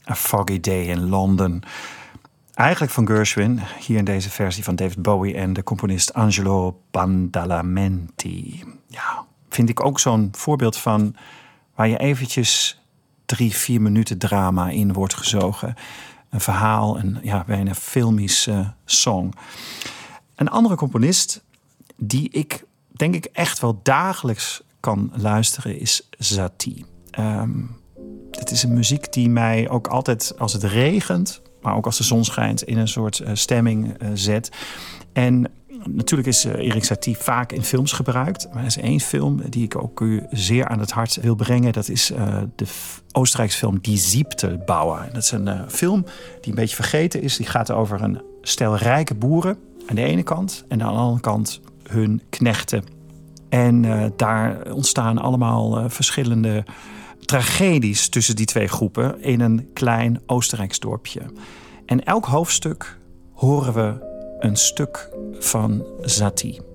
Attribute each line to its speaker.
Speaker 1: A Foggy Day in London. Eigenlijk van Gershwin, hier in deze versie van David Bowie en de componist Angelo Badalamenti. Ja, vind ik ook zo'n voorbeeld van waar je eventjes 3-4 minuten drama in wordt gezogen. Een verhaal, een bijna filmische song. Een andere componist die ik denk ik echt wel dagelijks kan luisteren is Satie. Het is een muziek die mij ook altijd als het regent, maar ook als de zon schijnt, in een soort stemming zet. En natuurlijk is Erik Satie vaak in films gebruikt. Maar er is één film die ik ook u zeer aan het hart wil brengen. Dat is de Oostenrijkse film Die Siebtelbauer. Dat is een film die een beetje vergeten is. Die gaat over een stel rijke boeren aan de ene kant en aan de andere kant hun knechten. En daar ontstaan allemaal verschillende tragedies tussen die twee groepen in een klein Oostenrijks dorpje. En elk hoofdstuk horen we een stuk van Satie.